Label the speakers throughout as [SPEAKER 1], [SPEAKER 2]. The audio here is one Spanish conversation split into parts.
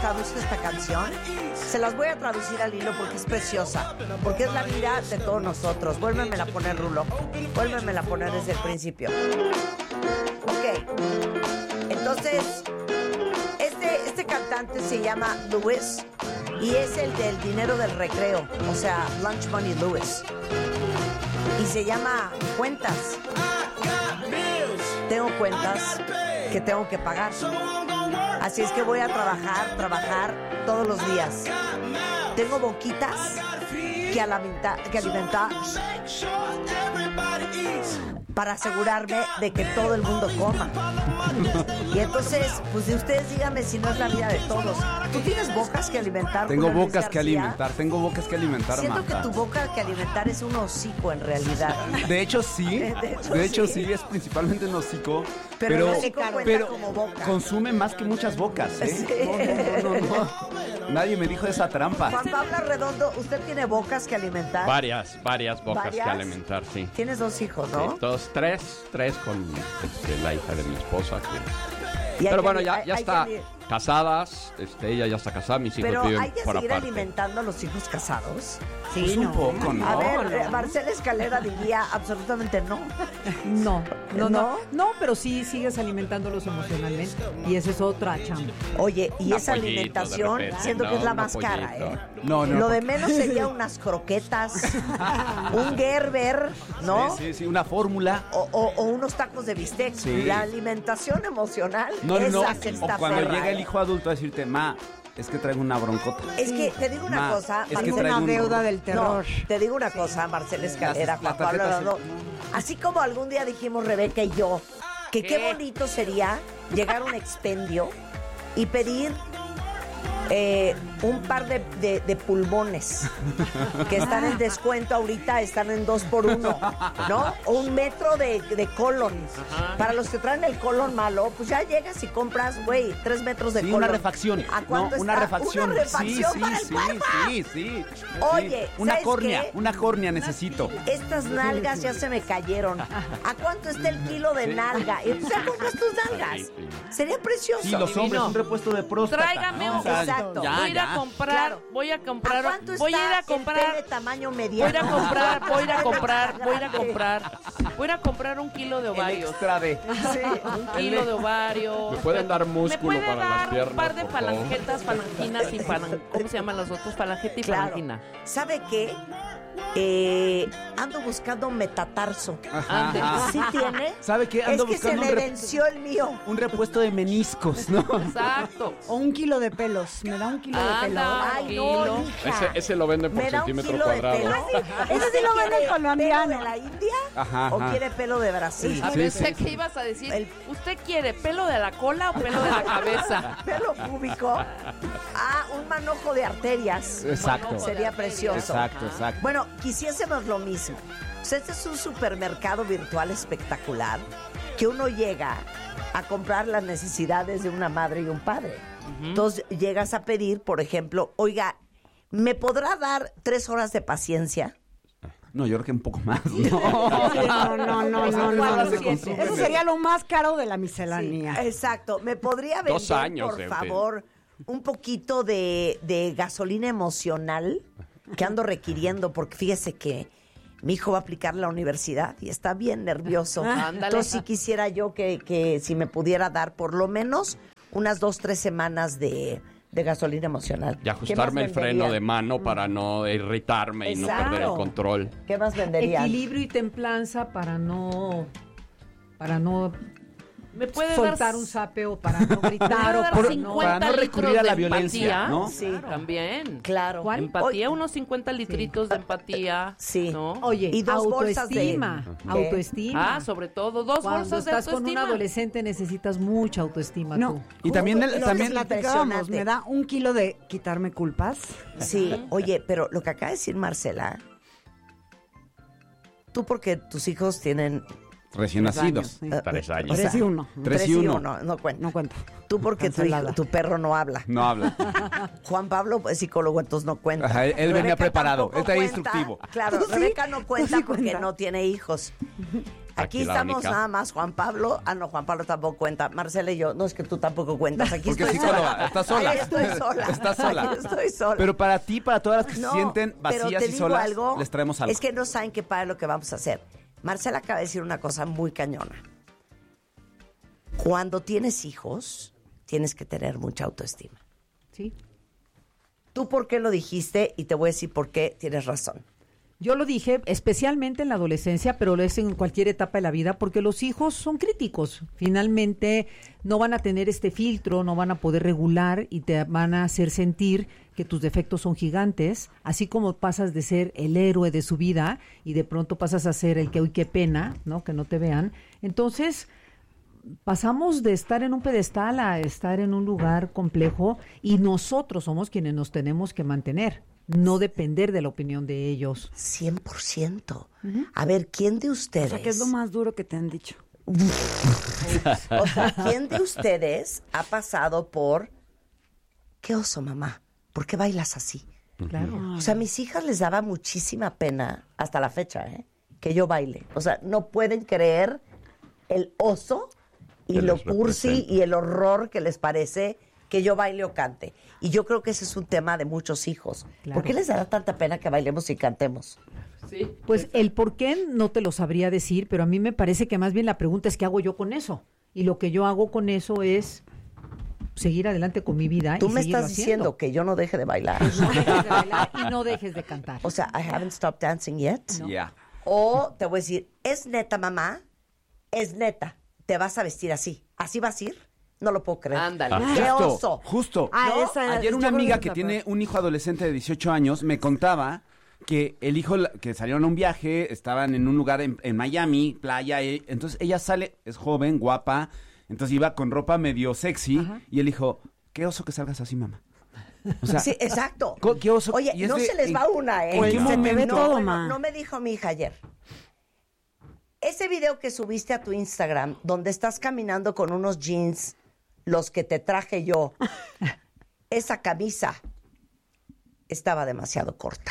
[SPEAKER 1] traduzco esta canción? Se las voy a traducir al hilo porque es preciosa. Porque es la vida de todos nosotros. Vuélvemela a poner, Rulo. Vuélvemela a poner desde el principio. Ok. Entonces, este cantante se llama Lewis y es el del dinero del recreo. O sea, Lunch Money Lewis. Y se llama Cuentas. Tengo cuentas que tengo que pagar. Así es que voy a trabajar todos los días. Tengo boquitas que alimentar para asegurarme de que todo el mundo coma. Y entonces, pues de ustedes díganme si no es la vida de todos. ¿Tú tienes bocas que alimentar?
[SPEAKER 2] Tengo bocas que alimentar,
[SPEAKER 1] Siento
[SPEAKER 2] Marta.
[SPEAKER 1] que tu boca que alimentar es un hocico en realidad.
[SPEAKER 2] De hecho sí, sí, es principalmente un hocico, pero
[SPEAKER 1] como boca.
[SPEAKER 2] consume más que muchas bocas, ¿eh?
[SPEAKER 1] Sí.
[SPEAKER 2] No. Nadie me dijo de esa trampa.
[SPEAKER 1] Juan Pablo Redondo, ¿usted tiene bocas que alimentar?
[SPEAKER 3] Varias bocas
[SPEAKER 1] ¿Varias?
[SPEAKER 3] que alimentar, sí.
[SPEAKER 1] Tienes 2 hijos, ¿no?
[SPEAKER 3] Sí, tres con la hija de mi esposa.
[SPEAKER 1] Y hay
[SPEAKER 3] Pero
[SPEAKER 1] que-
[SPEAKER 3] bueno, ya
[SPEAKER 1] hay
[SPEAKER 3] está
[SPEAKER 1] que-
[SPEAKER 3] casadas, ella ya está casada, mis hijos
[SPEAKER 1] Pero
[SPEAKER 3] viven
[SPEAKER 1] hay que
[SPEAKER 3] por
[SPEAKER 1] seguir
[SPEAKER 3] aparte.
[SPEAKER 1] alimentando a los hijos casados.
[SPEAKER 2] Pues un poco, ¿no?
[SPEAKER 1] A ver, Marcela Escalera diría absolutamente no.
[SPEAKER 4] No, pero sí sigues alimentándolos emocionalmente. Y esa es otra chamba.
[SPEAKER 1] Oye, y
[SPEAKER 3] Un
[SPEAKER 1] esa
[SPEAKER 3] apoyito,
[SPEAKER 1] alimentación,
[SPEAKER 3] de repente,
[SPEAKER 1] siento que es la
[SPEAKER 3] un
[SPEAKER 1] más cara,
[SPEAKER 3] apoyito.
[SPEAKER 1] ¿eh?
[SPEAKER 2] No.
[SPEAKER 1] Lo de menos sería unas croquetas, un Gerber, ¿no?
[SPEAKER 2] Sí, una fórmula.
[SPEAKER 1] O unos tacos de bistec.
[SPEAKER 2] Sí.
[SPEAKER 1] La alimentación emocional,
[SPEAKER 2] No.
[SPEAKER 1] esa que
[SPEAKER 2] O
[SPEAKER 1] está
[SPEAKER 2] cuando
[SPEAKER 1] perra,
[SPEAKER 2] llega el
[SPEAKER 1] ¿eh?
[SPEAKER 2] hijo adulto a decirte, ma, es que traigo una broncota.
[SPEAKER 1] Es que te digo una
[SPEAKER 2] Ma,
[SPEAKER 1] cosa,
[SPEAKER 2] es que
[SPEAKER 1] Marcela,
[SPEAKER 2] traigo
[SPEAKER 4] una
[SPEAKER 2] un-
[SPEAKER 4] deuda del terror.
[SPEAKER 1] No, te digo una cosa, Marcela Escalera,
[SPEAKER 2] La
[SPEAKER 1] Juan Pablo
[SPEAKER 2] tarjeta
[SPEAKER 1] Redondo. Así como algún día dijimos Rebeca y yo, que qué bonito sería llegar a un expendio y pedir un par de pulmones que están en descuento ahorita, están en 2x1, ¿no? O un metro de colon. Para los que traen el colon malo, pues ya llegas y compras, güey, 3 metros de
[SPEAKER 2] Sí,
[SPEAKER 1] colon.
[SPEAKER 2] una refacción.
[SPEAKER 1] ¿A cuánto
[SPEAKER 2] Una
[SPEAKER 1] está?
[SPEAKER 2] refacción.
[SPEAKER 1] Una refacción para el cuerpo.
[SPEAKER 2] Sí.
[SPEAKER 1] Oye,
[SPEAKER 2] Una
[SPEAKER 1] ¿sabes
[SPEAKER 2] córnea,
[SPEAKER 1] qué?
[SPEAKER 2] una córnea necesito.
[SPEAKER 1] Estas nalgas ya se me cayeron. ¿A cuánto está el kilo de nalga? Y entonces ya compras tus nalgas. Sería precioso.
[SPEAKER 2] Sí, los hombres, un repuesto de próstata.
[SPEAKER 5] Tráigame
[SPEAKER 2] ¿no?
[SPEAKER 5] un-
[SPEAKER 2] O sea,
[SPEAKER 1] Exacto.
[SPEAKER 2] ya,
[SPEAKER 5] voy a ir a
[SPEAKER 2] ya.
[SPEAKER 5] comprar,
[SPEAKER 1] Claro.
[SPEAKER 5] voy a
[SPEAKER 1] ¿A
[SPEAKER 5] comprar,
[SPEAKER 1] cuánto
[SPEAKER 5] voy a ir a
[SPEAKER 1] está el
[SPEAKER 5] comprar,
[SPEAKER 1] pene tamaño
[SPEAKER 5] voy a
[SPEAKER 1] mediano?
[SPEAKER 5] ir a comprar un kilo de
[SPEAKER 2] El
[SPEAKER 5] ovarios.
[SPEAKER 2] extra de.
[SPEAKER 5] Un kilo de ovarios.
[SPEAKER 3] ¿Me pueden dar
[SPEAKER 5] ¿Me
[SPEAKER 3] músculo
[SPEAKER 5] puede
[SPEAKER 3] para las
[SPEAKER 5] dar
[SPEAKER 3] piernas,
[SPEAKER 5] un par de
[SPEAKER 3] por favor?
[SPEAKER 5] falangetas, falanginas y ¿cómo se llaman las otras? Falangeta y
[SPEAKER 1] Claro.
[SPEAKER 5] falangina.
[SPEAKER 1] ¿Sabe qué? Ando buscando metatarso.
[SPEAKER 5] Ande.
[SPEAKER 1] ¿Sí tiene?
[SPEAKER 2] ¿Sabe qué? Ando
[SPEAKER 1] es que se
[SPEAKER 2] buscando
[SPEAKER 1] me venció el mío.
[SPEAKER 2] un repuesto de meniscos, ¿no?
[SPEAKER 5] Exacto.
[SPEAKER 4] O 1 kilo de pelos. Me da 1 kilo de pelos.
[SPEAKER 5] Anda,
[SPEAKER 1] Ay,
[SPEAKER 5] kilo.
[SPEAKER 1] no, hija.
[SPEAKER 3] Ese lo venden por
[SPEAKER 1] ¿Me da un
[SPEAKER 3] centímetro
[SPEAKER 1] kilo de
[SPEAKER 3] cuadrado.
[SPEAKER 1] pelo?
[SPEAKER 4] Ese sí lo vende
[SPEAKER 1] ¿Quiere
[SPEAKER 4] colombiano.
[SPEAKER 1] ¿Pelo de la India?
[SPEAKER 2] Ajá,
[SPEAKER 1] ¿O
[SPEAKER 2] ajá.
[SPEAKER 1] quiere pelo de Brasil?
[SPEAKER 5] A
[SPEAKER 2] Sí,
[SPEAKER 5] ver,
[SPEAKER 2] sí,
[SPEAKER 5] sé
[SPEAKER 2] sí.
[SPEAKER 5] que ibas a decir,
[SPEAKER 1] El-
[SPEAKER 5] ¿usted quiere pelo de la cola o pelo de la cabeza?
[SPEAKER 1] ¿Pelo púbico? Un manojo de arterias.
[SPEAKER 2] Exacto.
[SPEAKER 1] Sería precioso.
[SPEAKER 2] Exacto.
[SPEAKER 1] Bueno, quisiésemos lo mismo. O sea, este es un supermercado virtual espectacular que uno llega a comprar las necesidades de una madre y un padre. Entonces llegas a pedir, por ejemplo, oiga, ¿me podrá dar 3 horas de paciencia?
[SPEAKER 2] No, yo creo que un poco más. ¿no?
[SPEAKER 4] No.
[SPEAKER 2] Se consume.
[SPEAKER 4] Eso sería lo más caro de la miscelánea.
[SPEAKER 1] Sí, exacto. ¿Me podría vender,
[SPEAKER 3] 2 años
[SPEAKER 1] por
[SPEAKER 3] de-
[SPEAKER 1] favor, un poquito de gasolina emocional que ando requiriendo? Porque fíjese que mi hijo va a aplicar la universidad y está bien nervioso.
[SPEAKER 5] Ándale.
[SPEAKER 1] Entonces sí quisiera yo que si me pudiera dar por lo menos unas 2-3 semanas de gasolina emocional.
[SPEAKER 3] Y
[SPEAKER 1] ¿Qué
[SPEAKER 3] ajustarme
[SPEAKER 1] más
[SPEAKER 3] el freno
[SPEAKER 1] venderían?
[SPEAKER 3] de mano para no irritarme y no
[SPEAKER 1] Exacto.
[SPEAKER 3] perder el control.
[SPEAKER 1] ¿Qué más venderían?
[SPEAKER 4] Equilibrio y templanza para no
[SPEAKER 5] ¿Me puede
[SPEAKER 4] soltar
[SPEAKER 5] dar
[SPEAKER 4] un zape o para no gritar o
[SPEAKER 5] dar
[SPEAKER 4] para
[SPEAKER 5] 50
[SPEAKER 2] para no recurrir
[SPEAKER 5] litros
[SPEAKER 2] a la
[SPEAKER 5] de
[SPEAKER 2] violencia,
[SPEAKER 5] empatía?
[SPEAKER 2] ¿no?
[SPEAKER 1] Sí.
[SPEAKER 5] También.
[SPEAKER 1] Claro.
[SPEAKER 4] ¿Cuál?
[SPEAKER 5] Empatía, unos 50 litritos de empatía.
[SPEAKER 1] Sí.
[SPEAKER 5] ¿no?
[SPEAKER 4] Oye,
[SPEAKER 1] Y 2 bolsas de-
[SPEAKER 4] autoestima,
[SPEAKER 1] ¿Qué?
[SPEAKER 4] autoestima.
[SPEAKER 5] Sobre todo, 2
[SPEAKER 4] Cuando
[SPEAKER 5] bolsas de
[SPEAKER 4] estás con un
[SPEAKER 5] autoestima.
[SPEAKER 4] adolescente necesitas mucha autoestima
[SPEAKER 6] No.
[SPEAKER 4] tú.
[SPEAKER 2] Y también,
[SPEAKER 1] Lo
[SPEAKER 2] también
[SPEAKER 1] que
[SPEAKER 6] Platicábamos, me da 1 kilo de quitarme culpas.
[SPEAKER 1] Sí, oye, pero lo que acaba de decir Marcela, tú porque tus hijos tienen
[SPEAKER 2] recién nacidos.
[SPEAKER 6] Sí.
[SPEAKER 3] 3 años.
[SPEAKER 1] O sea,
[SPEAKER 6] 3 y 1.
[SPEAKER 2] 3 y 1.
[SPEAKER 1] no cuenta.
[SPEAKER 6] No cuenta.
[SPEAKER 1] Tú porque
[SPEAKER 6] Cancelada.
[SPEAKER 1] tu perro no habla.
[SPEAKER 2] No habla.
[SPEAKER 1] Juan Pablo es psicólogo, entonces no cuenta.
[SPEAKER 2] Ajá, él venía
[SPEAKER 1] Rebeca
[SPEAKER 2] preparado,
[SPEAKER 1] tampoco
[SPEAKER 2] él traía
[SPEAKER 1] cuenta.
[SPEAKER 2] instructivo.
[SPEAKER 1] Claro,
[SPEAKER 6] Tú sí,
[SPEAKER 1] Rebeca no
[SPEAKER 6] tú
[SPEAKER 1] cuenta
[SPEAKER 6] sí
[SPEAKER 1] porque
[SPEAKER 6] cuenta.
[SPEAKER 1] no tiene hijos. Aquí
[SPEAKER 3] la
[SPEAKER 1] estamos
[SPEAKER 3] única.
[SPEAKER 1] nada más Juan Pablo. No, Juan Pablo tampoco cuenta. Marcela y yo. No, es que tú tampoco cuentas. Aquí
[SPEAKER 2] Porque
[SPEAKER 1] estoy
[SPEAKER 2] psicóloga,
[SPEAKER 1] sola.
[SPEAKER 2] estás sola.
[SPEAKER 1] Ahí estoy sola.
[SPEAKER 2] Estás sola.
[SPEAKER 1] Ahí estoy sola.
[SPEAKER 2] Pero para ti, para todas las que
[SPEAKER 1] No,
[SPEAKER 2] se sienten
[SPEAKER 1] pero
[SPEAKER 2] vacías
[SPEAKER 1] te
[SPEAKER 2] y
[SPEAKER 1] digo
[SPEAKER 2] solas,
[SPEAKER 1] algo,
[SPEAKER 2] les traemos algo.
[SPEAKER 1] Es que no saben qué padre lo que vamos a hacer. Marcela acaba de decir una cosa muy cañona. Cuando tienes hijos, tienes que tener mucha autoestima.
[SPEAKER 4] Sí.
[SPEAKER 1] ¿Tú por qué lo dijiste? Y te voy a decir por qué tienes razón.
[SPEAKER 4] Yo lo dije especialmente en la adolescencia, pero lo es en cualquier etapa de la vida, porque los hijos son críticos. Finalmente no van a tener este filtro, no van a poder regular y te van a hacer sentir que tus defectos son gigantes, así como pasas de ser el héroe de su vida y de pronto pasas a ser el que, uy, qué pena, ¿no? Que no te vean. Entonces pasamos de estar en un pedestal a estar en un lugar complejo y nosotros somos quienes nos tenemos que mantener. No depender de la opinión de ellos.
[SPEAKER 1] 100%. A ver, ¿quién de ustedes?
[SPEAKER 6] O sea, ¿qué es lo más duro que te han dicho?
[SPEAKER 1] O sea, ¿quién de ustedes ha pasado por qué oso, mamá? ¿Por qué bailas así?
[SPEAKER 4] Claro.
[SPEAKER 1] O sea, a mis hijas les daba muchísima pena hasta la fecha, que yo baile. O sea, no pueden creer el oso y
[SPEAKER 3] Que
[SPEAKER 1] lo
[SPEAKER 3] les
[SPEAKER 1] cursi
[SPEAKER 3] representa.
[SPEAKER 1] y el horror que les parece que yo baile o cante. Y yo creo que ese es un tema de muchos hijos.
[SPEAKER 4] Claro.
[SPEAKER 1] ¿Por qué les dará tanta pena que bailemos y cantemos?
[SPEAKER 4] Pues el por qué no te lo sabría decir, pero a mí me parece que más bien la pregunta es ¿qué hago yo con eso? Y lo que yo hago con eso es seguir adelante con mi vida.
[SPEAKER 1] Tú
[SPEAKER 4] y
[SPEAKER 1] me
[SPEAKER 4] seguirlo
[SPEAKER 1] estás diciendo
[SPEAKER 4] haciendo.
[SPEAKER 1] que yo no deje de bailar.
[SPEAKER 4] No dejes de bailar y no dejes de cantar.
[SPEAKER 1] O sea, I haven't stopped dancing yet.
[SPEAKER 2] Ya.
[SPEAKER 1] O te voy a decir, ¿es neta, mamá? Es neta. Te vas a vestir así. ¿Así vas a ir? No lo puedo creer.
[SPEAKER 5] Ándale.
[SPEAKER 1] ¡Qué oso!
[SPEAKER 2] Justo.
[SPEAKER 6] Ah, esa-
[SPEAKER 2] Ayer
[SPEAKER 6] yo
[SPEAKER 2] una
[SPEAKER 6] creo
[SPEAKER 2] amiga
[SPEAKER 6] que
[SPEAKER 2] que
[SPEAKER 6] esa
[SPEAKER 2] tiene
[SPEAKER 6] fue.
[SPEAKER 2] un hijo adolescente de 18 años me contaba que el hijo, que salieron a un viaje, estaban en un lugar en Miami, playa, entonces ella sale, es joven, guapa, entonces iba con ropa medio sexy, y él dijo, qué oso que salgas así, mamá. O sea,
[SPEAKER 1] Sí, exacto.
[SPEAKER 2] ¿qué oso?
[SPEAKER 1] Oye,
[SPEAKER 2] Y es
[SPEAKER 1] no
[SPEAKER 2] de-
[SPEAKER 1] se les va una, ¿eh?
[SPEAKER 2] ¿en qué
[SPEAKER 6] se te ve
[SPEAKER 2] momento?
[SPEAKER 6] todo,
[SPEAKER 1] bueno,
[SPEAKER 6] ma.
[SPEAKER 1] no me dijo mi hija ayer. Ese video que subiste a tu Instagram, donde estás caminando con unos jeans, los que te traje yo, esa camisa estaba demasiado corta.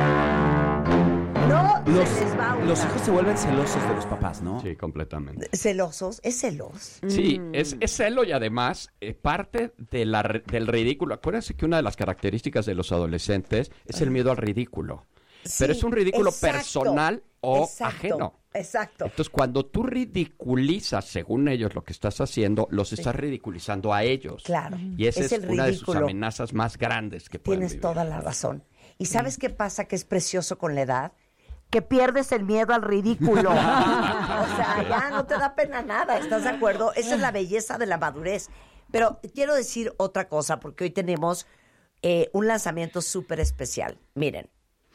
[SPEAKER 1] No se les va una.
[SPEAKER 2] Los hijos se vuelven celosos de los papás, ¿no?
[SPEAKER 3] Sí, completamente.
[SPEAKER 1] ¿Celosos? ¿Es celos?
[SPEAKER 3] Sí, es celo y además parte del ridículo. Acuérdense que una de las características de los adolescentes es el miedo al ridículo. Pero
[SPEAKER 1] Sí,
[SPEAKER 3] es un ridículo
[SPEAKER 1] exacto,
[SPEAKER 3] personal o
[SPEAKER 1] exacto,
[SPEAKER 3] ajeno.
[SPEAKER 1] Exacto.
[SPEAKER 3] Entonces, cuando tú ridiculizas, según ellos, lo que estás haciendo, los estás ridiculizando a ellos.
[SPEAKER 1] Claro.
[SPEAKER 3] Y esa
[SPEAKER 1] Es
[SPEAKER 3] es,
[SPEAKER 1] el
[SPEAKER 3] una de sus
[SPEAKER 1] ridículo.
[SPEAKER 3] amenazas más grandes que pueden
[SPEAKER 1] Tienes
[SPEAKER 3] vivir.
[SPEAKER 1] toda la razón. ¿Y sabes qué pasa que es precioso con la edad? Que pierdes el miedo al ridículo. O sea, ya no te da pena nada, ¿estás de acuerdo? Esa es la belleza de la madurez. Pero quiero decir otra cosa, porque hoy tenemos un lanzamiento súper especial. Miren,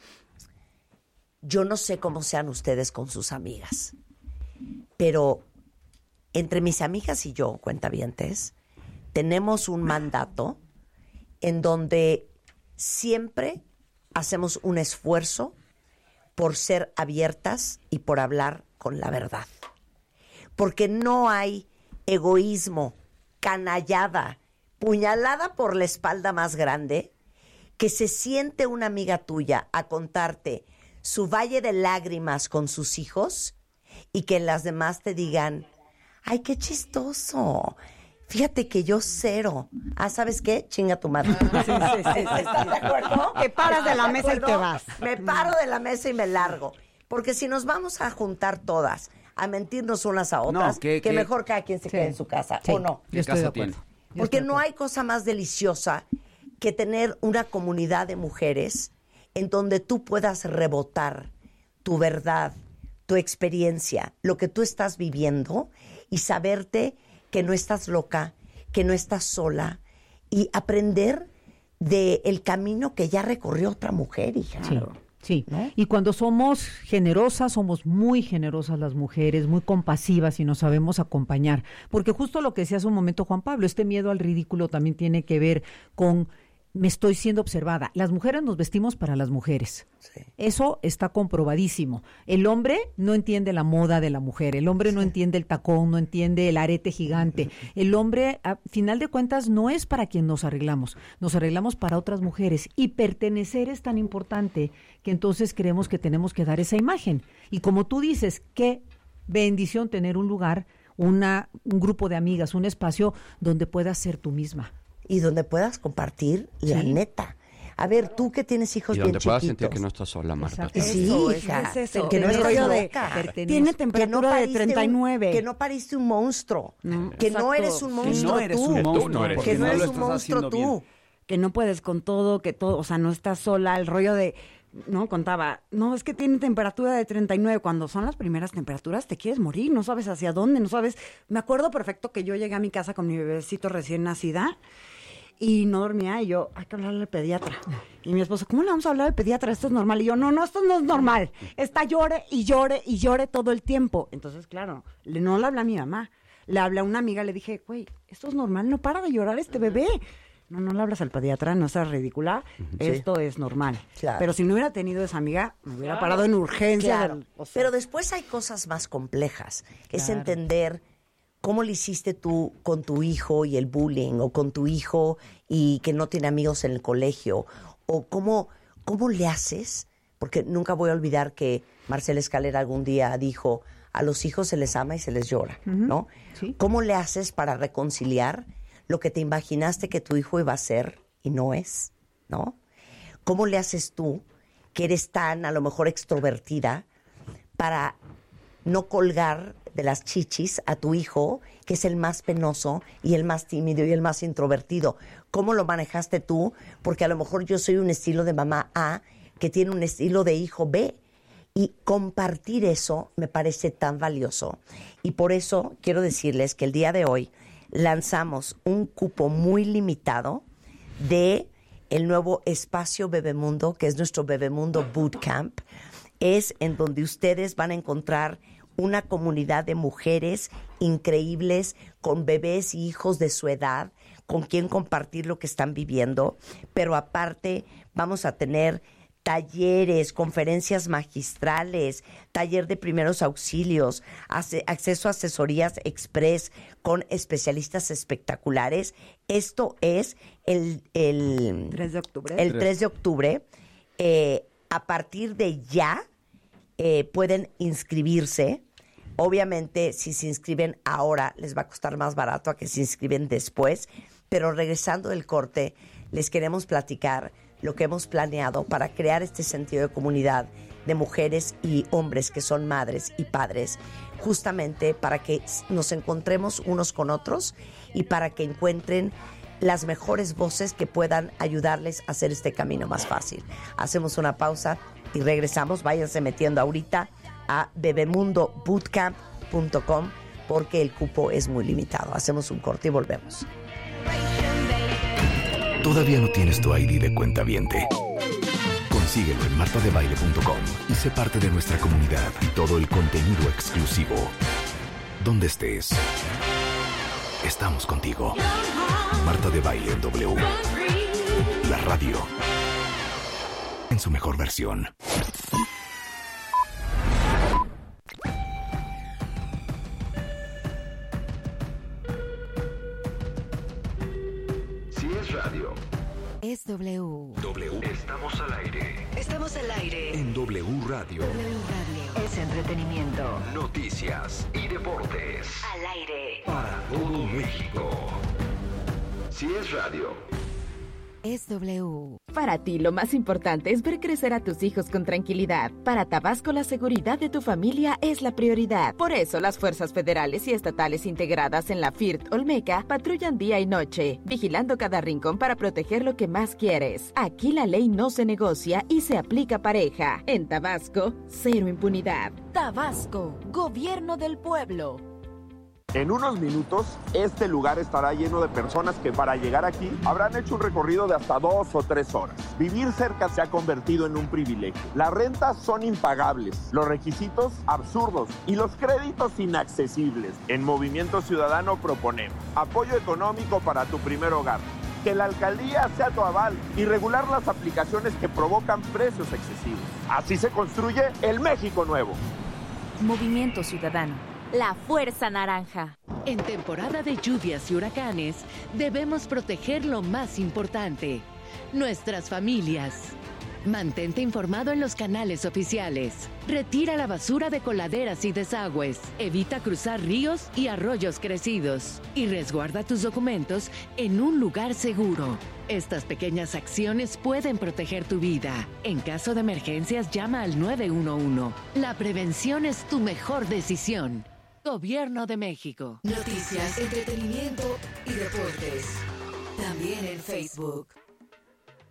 [SPEAKER 1] yo no sé cómo sean ustedes con sus amigas, pero entre mis amigas y yo, cuentavientes, tenemos un mandato en donde siempre hacemos un esfuerzo por ser abiertas y por hablar con la verdad. Porque no hay egoísmo, canallada, puñalada por la espalda más grande, que se siente una amiga tuya a contarte su valle de lágrimas con sus hijos y que las demás te digan, ay, qué chistoso. Fíjate que yo cero. Ah, ¿sabes qué? Chinga tu madre. ¿Estás de acuerdo?
[SPEAKER 6] Te paras de la
[SPEAKER 1] ¿Estás
[SPEAKER 6] mesa y te
[SPEAKER 1] acuerdo?
[SPEAKER 6] vas.
[SPEAKER 1] Me paro de la mesa y me largo. Porque si nos vamos a juntar todas a mentirnos unas a otras,
[SPEAKER 2] que
[SPEAKER 1] mejor cada quien se quede en su casa,
[SPEAKER 4] Sí,
[SPEAKER 1] ¿o no?
[SPEAKER 4] Yo estoy de
[SPEAKER 2] caso tiene?
[SPEAKER 4] acuerdo. Yo
[SPEAKER 1] Porque
[SPEAKER 4] estoy de
[SPEAKER 1] no
[SPEAKER 4] acuerdo.
[SPEAKER 1] hay cosa más deliciosa que tener una comunidad de mujeres en donde tú puedas rebotar tu verdad, tu experiencia, lo que tú estás viviendo y saberte que no estás loca, que no estás sola y aprender del camino que ya recorrió otra mujer, hija.
[SPEAKER 4] Sí, sí. Y cuando somos generosas, somos muy generosas las mujeres, muy compasivas y nos sabemos acompañar. Porque justo lo que decía hace un momento Juan Pablo, este miedo al ridículo también tiene que ver con me estoy siendo observada. Las mujeres nos vestimos para las mujeres.
[SPEAKER 1] Sí.
[SPEAKER 4] Eso está comprobadísimo. El hombre no entiende la moda de la mujer, el hombre no entiende el tacón, no entiende el arete gigante. El hombre, a final de cuentas, no es para quien nos arreglamos para otras mujeres. Y pertenecer es tan importante que entonces creemos que tenemos que dar esa imagen. Y como tú dices, qué bendición tener un lugar, un grupo de amigas, un espacio donde puedas ser tú misma.
[SPEAKER 1] Y donde puedas compartir la neta. A ver, tú que tienes hijos
[SPEAKER 3] Y
[SPEAKER 1] bien
[SPEAKER 3] donde puedas
[SPEAKER 1] chiquitos.
[SPEAKER 3] sentir que no estás sola, Marta.
[SPEAKER 4] Exacto.
[SPEAKER 1] Sí,
[SPEAKER 6] Eso,
[SPEAKER 1] hija.
[SPEAKER 6] es eso.
[SPEAKER 1] Que no
[SPEAKER 6] El
[SPEAKER 1] estás
[SPEAKER 6] rollo de-
[SPEAKER 1] loca.
[SPEAKER 6] Tiene temperatura de
[SPEAKER 1] pariste
[SPEAKER 6] 39.
[SPEAKER 1] que no pariste un monstruo. Que no
[SPEAKER 6] exacto.
[SPEAKER 1] eres un
[SPEAKER 6] Que
[SPEAKER 1] monstruo
[SPEAKER 2] no eres
[SPEAKER 1] tú.
[SPEAKER 2] un monstruo,
[SPEAKER 3] no eres
[SPEAKER 2] porque
[SPEAKER 1] Que no
[SPEAKER 2] no lo
[SPEAKER 1] eres un
[SPEAKER 2] estás
[SPEAKER 1] monstruo
[SPEAKER 2] haciendo
[SPEAKER 1] tú.
[SPEAKER 2] bien.
[SPEAKER 6] Que no puedes con todo, que todo, o sea, no estás sola, el rollo de, no, contaba, no, es que tiene temperatura de 39, cuando son las primeras temperaturas te quieres morir, no sabes hacia dónde, no sabes, me acuerdo perfecto que yo llegué a mi casa con mi bebecito recién nacida y no dormía y yo, hay que hablarle al pediatra. Y mi esposo, ¿cómo le vamos a hablar al pediatra? Esto es normal. Y yo, no, esto no es normal, está llore y llore y llore todo el tiempo. Entonces, claro, no le hablé a mi mamá, le hablé a una amiga, le dije, güey, esto es normal, no para de llorar este bebé. No le hablas al pediatra, no seas ridícula, esto es normal.
[SPEAKER 1] Claro.
[SPEAKER 6] Pero si no hubiera tenido esa amiga, me hubiera parado en urgencia.
[SPEAKER 1] Claro. Pero después hay cosas más complejas. Es
[SPEAKER 6] Claro.
[SPEAKER 1] entender cómo le hiciste tú con tu hijo y el bullying, o con tu hijo y que no tiene amigos en el colegio, o cómo le haces, porque nunca voy a olvidar que Marcela Escalera algún día dijo, a los hijos se les ama y se les llora, ¿no?
[SPEAKER 4] Sí.
[SPEAKER 1] ¿Cómo le haces para reconciliar lo que te imaginaste que tu hijo iba a ser y no es, ¿no? ¿Cómo le haces tú, que eres tan, a lo mejor, extrovertida, para no colgar de las chichis a tu hijo, que es el más penoso y el más tímido y el más introvertido? ¿Cómo lo manejaste tú? Porque a lo mejor yo soy un estilo de mamá A que tiene un estilo de hijo B. Y compartir eso me parece tan valioso. Y por eso quiero decirles que el día de hoy lanzamos un cupo muy limitado de el nuevo espacio Bebemundo, que es nuestro Bebemundo Bootcamp. Es en donde ustedes van a encontrar una comunidad de mujeres increíbles, con bebés y hijos de su edad, con quien compartir lo que están viviendo. Pero aparte vamos a tener talleres, conferencias magistrales, taller de primeros auxilios, acceso a asesorías express con especialistas espectaculares. Esto es el
[SPEAKER 6] 3 de octubre.
[SPEAKER 1] el 3 de octubre. A partir de ya pueden inscribirse. Obviamente, si se inscriben ahora, les va a costar más barato a que se inscriben después. Pero regresando del corte, les queremos platicar lo que hemos planeado para crear este sentido de comunidad de mujeres y hombres que son madres y padres, justamente para que nos encontremos unos con otros y para que encuentren las mejores voces que puedan ayudarles a hacer este camino más fácil. Hacemos una pausa y regresamos. Váyanse metiendo ahorita a bebemundobootcamp.com porque el cupo es muy limitado. Hacemos un corte y volvemos.
[SPEAKER 7] ¿Todavía no tienes tu ID de cuentaviente? Consíguelo en martadebaile.com y sé parte de nuestra comunidad y todo el contenido exclusivo. Donde estés, estamos contigo. Marta de Baile en W. La radio en su mejor versión.
[SPEAKER 8] Si es radio,
[SPEAKER 9] Es W.
[SPEAKER 7] W.
[SPEAKER 8] estamos al aire.
[SPEAKER 9] Estamos al aire.
[SPEAKER 7] En W Radio.
[SPEAKER 9] Es entretenimiento.
[SPEAKER 8] Noticias y deportes.
[SPEAKER 9] Al aire.
[SPEAKER 8] Para todo México. Si es radio,
[SPEAKER 9] Es W.
[SPEAKER 5] Para ti, lo más importante es ver crecer a tus hijos con tranquilidad. Para Tabasco, la seguridad de tu familia es la prioridad. Por eso, las fuerzas federales y estatales integradas en la FIRT Olmeca patrullan día y noche, vigilando cada rincón para proteger lo que más quieres. Aquí la ley no se negocia y se aplica pareja. En Tabasco, cero impunidad.
[SPEAKER 9] Tabasco, Gobierno del Pueblo.
[SPEAKER 10] En unos minutos, este lugar estará lleno de personas que para llegar aquí habrán hecho un recorrido de hasta 2 o 3 horas. Vivir cerca se ha convertido en un privilegio. Las rentas son impagables, los requisitos absurdos y los créditos inaccesibles. En Movimiento Ciudadano proponemos apoyo económico para tu primer hogar, que la alcaldía sea tu aval y regular las aplicaciones que provocan precios excesivos. Así se construye el México nuevo.
[SPEAKER 9] Movimiento Ciudadano.
[SPEAKER 11] La Fuerza Naranja.
[SPEAKER 12] En temporada de lluvias y huracanes, debemos proteger lo más importante, nuestras familias. Mantente informado en los canales oficiales. Retira la basura de coladeras y desagües. Evita cruzar ríos y arroyos crecidos. Y resguarda tus documentos en un lugar seguro. Estas pequeñas acciones pueden proteger tu vida. En caso de emergencias, llama al 911. La prevención es tu mejor decisión. Gobierno de México.
[SPEAKER 9] Noticias, entretenimiento y deportes. También en Facebook.